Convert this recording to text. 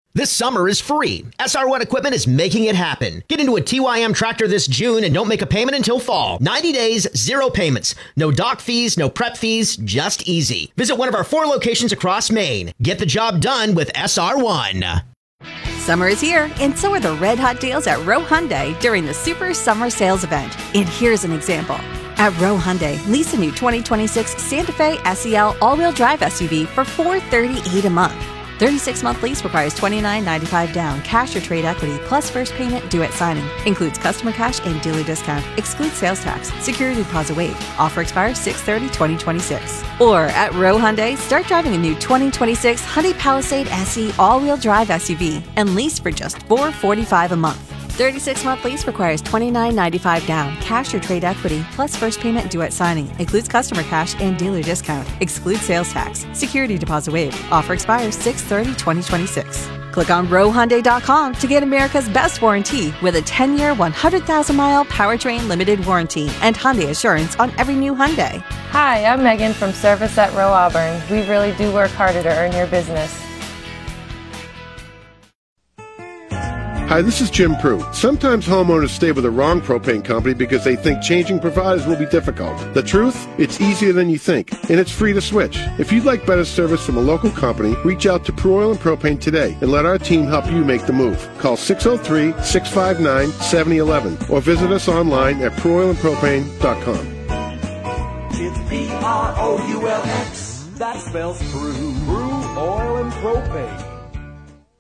This summer is free. SR1 Equipment is making it happen. Get into a TYM tractor this June and don't make a payment until fall. 90 days, 0 payments. No dock fees, no prep fees, just easy. Visit one of our 4 locations across Maine. Get the job done with SR1. Summer is here, and so are the red hot deals at Rowe Hyundai during the Super Summer Sales Event. And here's an example. At Rowe Hyundai, lease a new 2026 Santa Fe SEL all-wheel drive SUV for $438 a month. 36-month lease requires $29.95 down, cash or trade equity, plus first payment due at signing. Includes customer cash and dealer discount. Excludes sales tax. Security deposit waived. Offer expires 6/30/2026. Or at Rowe Hyundai, start driving a new 2026 Hyundai Palisade SE all-wheel drive SUV and lease for just $445 a month. 36-month lease requires $29.95 down, cash or trade equity, plus first payment due at signing. Includes customer cash and dealer discount. Excludes sales tax. Security deposit waived. Offer expires 6/30/2026. Click on RoweHyundai.com to get America's best warranty with a 10-year, 100,000-mile powertrain limited warranty and Hyundai Assurance on every new Hyundai. Hi, I'm Megan from Service at Rowe Auburn. We really do work harder to earn your business. Hi, this is Jim Prue. Sometimes homeowners stay with the wrong propane company because they think changing providers will be difficult. The truth? It's easier than you think, and it's free to switch. If you'd like better service from a local company, reach out to Prue Oil and Propane today and let our team help you make the move. Call 603-659-7011 or visit us online at prueoilandpropane.com. It's P-R-O-U-L-X. That spells Prue. Prue Oil and Propane.